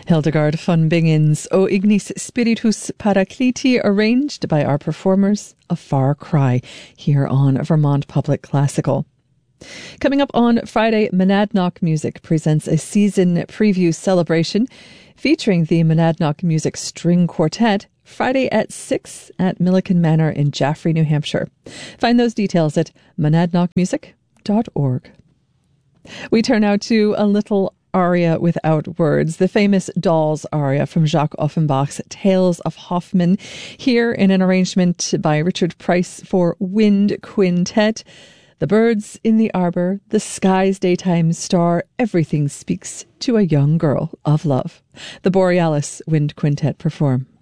Hildegard von Bingen's O Ignis Spiritus Paracliti, arranged by our performers, A Far Cry, here on Vermont Public Classical. Coming up on Friday, Monadnock Music presents a season preview celebration featuring the Monadnock Music String Quartet, Friday at 6 at Milliken Manor in Jaffrey, New Hampshire. Find those details at monadnockmusic.org. We turn now to a little aria without words, the famous Dolls aria from Jacques Offenbach's Tales of Hoffmann, here in an arrangement by Richard Price for wind quintet. The birds in the arbor, the sky's daytime star, everything speaks to a young girl of love. The Borealis Wind Quintet perform.